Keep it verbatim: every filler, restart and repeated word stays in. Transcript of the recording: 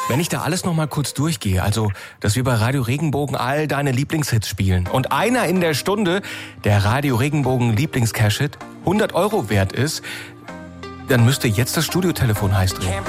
Wenn ich da alles noch mal kurz durchgehe, also, dass wir bei Radio Regenbogen all deine Lieblingshits spielen und einer in der Stunde, der Radio Regenbogen Lieblings-Cash-Hit, hundert Euro wert ist, dann müsste jetzt das Studiotelefon heiß drehen.